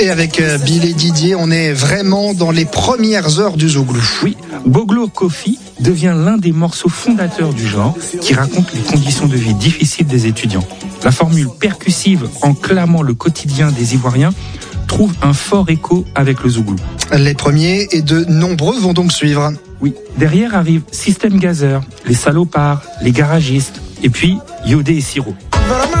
Et avec Bill et Didier, on est vraiment dans les premières heures du Zouglou. Oui, Boglo Coffee devient l'un des morceaux fondateurs du genre qui raconte les conditions de vie difficiles des étudiants. La formule percussive en clamant le quotidien des Ivoiriens trouve un fort écho avec le Zouglou. Les premiers et de nombreux vont donc suivre. Oui, derrière arrivent Système Gazer, les Salopards, les Garagistes et puis Yodé et Siro.